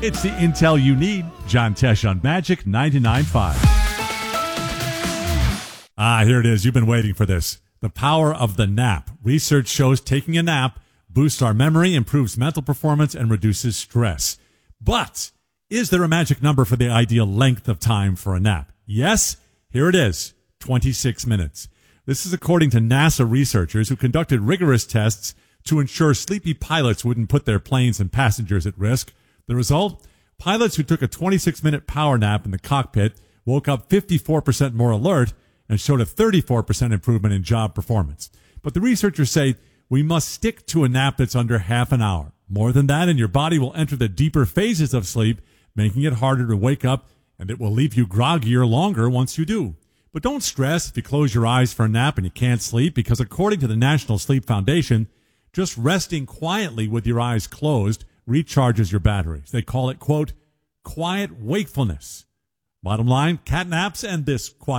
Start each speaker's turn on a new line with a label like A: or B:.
A: It's the intel you need. John Tesh on Magic 99.5. Here it is. You've been waiting for this. The power of the nap. Research shows taking a nap boosts our memory, improves mental performance, and reduces stress. But is there a magic number for the ideal length of time for a nap? Yes, here it is, 26 minutes. This is according to NASA researchers who conducted rigorous tests to ensure sleepy pilots wouldn't put their planes and passengers at risk. The result? Pilots who took a 26-minute power nap in the cockpit woke up 54% more alert and showed a 34% improvement in job performance. But the researchers say we must stick to a nap that's under half an hour. More than that, and your body will enter the deeper phases of sleep, making it harder to wake up, and it will leave you groggier longer once you do. But don't stress if you close your eyes for a nap and you can't sleep, because according to the National Sleep Foundation, just resting quietly with your eyes closed recharges your batteries. They call it, quote, quiet wakefulness. Bottom line, cat naps and this quiet